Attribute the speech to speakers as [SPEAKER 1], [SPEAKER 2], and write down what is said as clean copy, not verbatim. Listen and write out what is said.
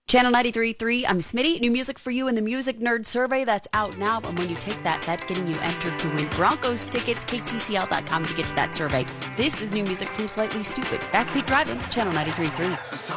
[SPEAKER 1] Channel 93.3, I'm Smitty. New music for you in the Music Nerd Survey that's out now. And when you take that, that's getting you entered to win Broncos tickets, ktcl.com to get to that survey. This is new music from Slightly Stoopid. Backseat Driving, Channel 93.3.